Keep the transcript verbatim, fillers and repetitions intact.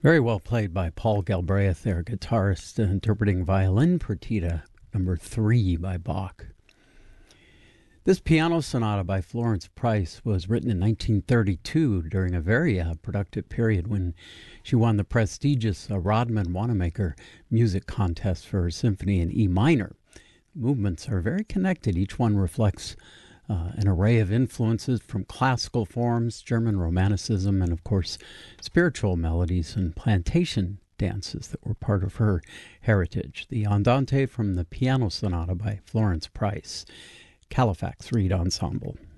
Very well played by Paul Galbraith, their guitarist, interpreting Violin Partita number three by Bach. This piano sonata by Florence Price was written in nineteen thirty-two during a very uh, productive period when she won the prestigious uh, Rodman Wanamaker Music Contest for her symphony in E minor. Movements are very connected. Each one reflects uh, an array of influences from classical forms, German Romanticism, and of course spiritual melodies and plantation dances that were part of her heritage. The Andante from the Piano Sonata by Florence Price. Califax Reed Ensemble.